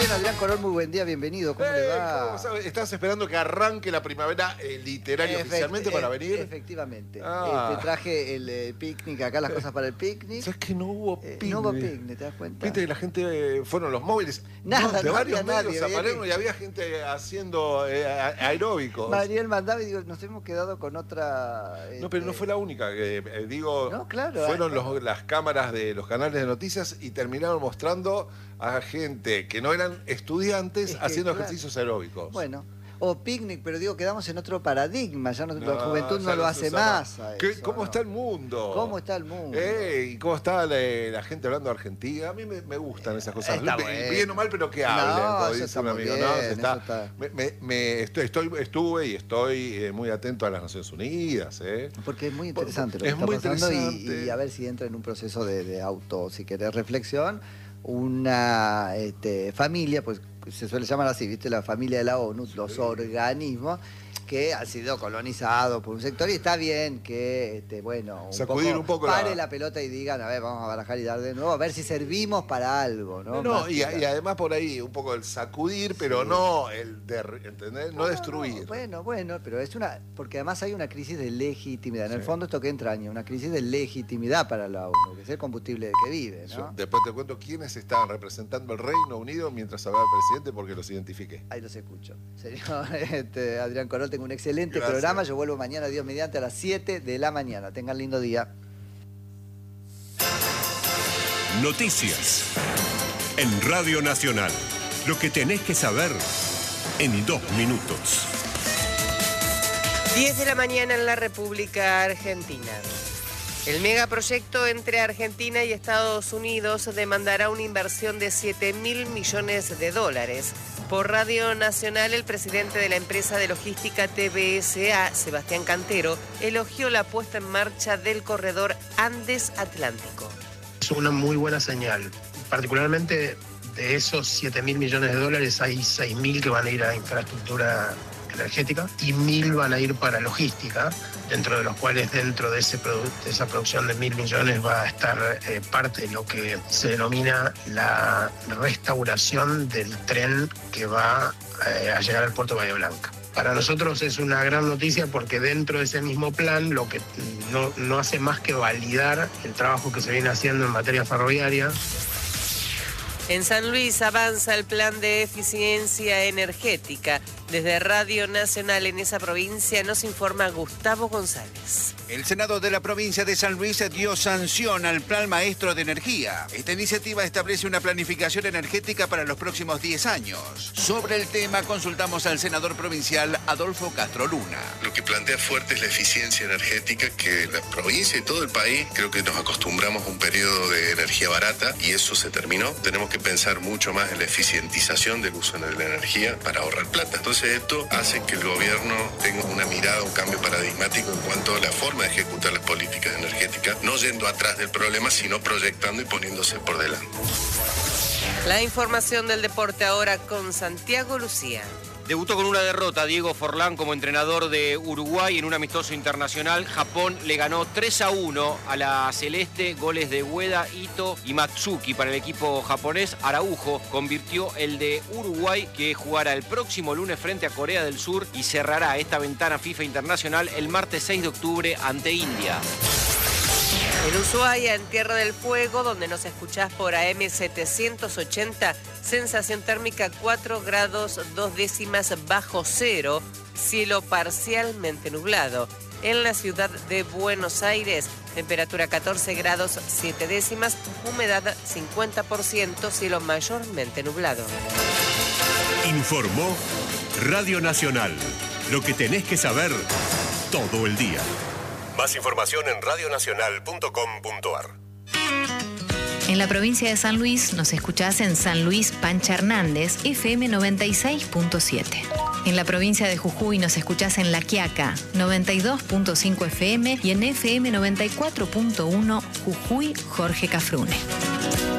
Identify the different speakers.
Speaker 1: bien, Adrián Corol, muy buen día, bienvenido. ¿Cómo le va?
Speaker 2: ¿Cómo sabes? ¿Estás esperando que arranque la primavera literaria oficialmente para venir?
Speaker 1: Efectivamente.
Speaker 2: Ah.
Speaker 1: Traje el picnic, acá las cosas para el picnic.
Speaker 2: ¿Sabes que no hubo picnic?
Speaker 1: No hubo picnic, ¿te das cuenta?
Speaker 2: Viste que la gente, fueron los móviles.
Speaker 1: Nada,
Speaker 2: de
Speaker 1: no
Speaker 2: varios
Speaker 1: había
Speaker 2: medios
Speaker 1: nadie,
Speaker 2: aparecieron y había gente haciendo aeróbicos.
Speaker 1: Mariel mandaba y digo, nos hemos quedado con otra...
Speaker 2: No, pero no fue la única. Digo,
Speaker 1: no, claro,
Speaker 2: fueron las cámaras de los canales de noticias y terminaron mostrando a gente que no eran estudiantes haciendo ejercicios aeróbicos.
Speaker 1: Bueno, o picnic, pero digo, quedamos en otro paradigma, ya la juventud no lo hace más.
Speaker 2: ¿Cómo está el mundo?
Speaker 1: ¿Cómo está el mundo?
Speaker 2: ¿Y cómo está la gente hablando de Argentina? A mí me gustan esas cosas.
Speaker 1: Está bueno.
Speaker 2: Bien o mal, pero que hablen, como dice un amigo. Estuve y estoy muy atento a las Naciones Unidas.
Speaker 1: Porque es muy interesante lo que está pasando y a ver si entra en un proceso de auto, si querés, reflexión. Una familia, pues se suele llamar así, ¿viste? La familia de la ONU, los organismos que han sido colonizados por un sector y está bien que,
Speaker 2: sacudir un poco
Speaker 1: pare la pelota y digan, a ver, vamos a barajar y dar de nuevo, a ver si servimos para algo, ¿no?
Speaker 2: Y además por ahí un poco el sacudir, pero no el ¿entendés? No destruir.
Speaker 1: Bueno, pero es porque además hay una crisis de legitimidad. En el fondo esto que entraña, una crisis de legitimidad para la ONU, que es el combustible que vive, ¿no?
Speaker 2: Después te cuento quiénes estaban representando el Reino Unido mientras hablaba el presidente, porque los identifiqué.
Speaker 1: Ahí los escucho. Señor Adrián Corol, tengo un excelente programa. Yo vuelvo mañana, Dios mediante, a las 7 de la mañana. Tengan lindo día.
Speaker 3: Noticias en Radio Nacional. Lo que tenés que saber en 2 minutos.
Speaker 4: 10 de la mañana en la República Argentina. El megaproyecto entre Argentina y Estados Unidos demandará una inversión de $7.000 millones. Por Radio Nacional, el presidente de la empresa de logística TBSA, Sebastián Cantero, elogió la puesta en marcha del corredor Andes-Atlántico.
Speaker 5: Es una muy buena señal. Particularmente de esos $7.000 millones hay 6.000 que van a ir a infraestructura energética y 1.000 van a ir para logística, dentro de los cuales dentro de esa producción de 1.000 millones va a estar parte de lo que se denomina la restauración del tren que va a llegar al puerto de Bahía Blanca. Para nosotros es una gran noticia porque dentro de ese mismo plan lo que no hace más que validar el trabajo que se viene haciendo en materia ferroviaria.
Speaker 4: En San Luis avanza el plan de eficiencia energética. Desde Radio Nacional en esa provincia nos informa Gustavo González.
Speaker 6: El Senado de la provincia de San Luis dio sanción al Plan Maestro de Energía. Esta iniciativa establece una planificación energética para los próximos 10 años. Sobre el tema consultamos al senador provincial Adolfo Castro Luna.
Speaker 7: Lo que plantea fuerte es la eficiencia energética, que la provincia y todo el país creo que nos acostumbramos a un periodo de energía barata y eso se terminó. Tenemos que pensar mucho más en la eficientización del uso de la energía para ahorrar plata. Entonces esto hace que el gobierno tenga una mirada, un cambio paradigmático en cuanto a la forma de ejecutar las políticas energéticas, no yendo atrás del problema, sino proyectando y poniéndose por delante.
Speaker 4: La información del deporte ahora con Santiago Lucía.
Speaker 8: Debutó con una derrota Diego Forlán como entrenador de Uruguay en un amistoso internacional. Japón le ganó 3-1 a la Celeste, goles de Ueda, Ito y Matsuki para el equipo japonés. Araujo convirtió el de Uruguay, que jugará el próximo lunes frente a Corea del Sur y cerrará esta ventana FIFA internacional el martes 6 de octubre ante India.
Speaker 4: En Ushuaia, en Tierra del Fuego, donde nos escuchás por AM 780, sensación térmica 4 grados 2 décimas bajo cero, cielo parcialmente nublado. En la ciudad de Buenos Aires, temperatura 14 grados 7 décimas, humedad 50%, cielo mayormente nublado.
Speaker 3: Informó Radio Nacional. Lo que tenés que saber todo el día. Más información en radionacional.com.ar.
Speaker 9: En la provincia de San Luis nos escuchás en San Luis Pancha Hernández, FM 96.7. En la provincia de Jujuy nos escuchás en La Quiaca, 92.5 FM y en FM 94.1 Jujuy Jorge Cafrune.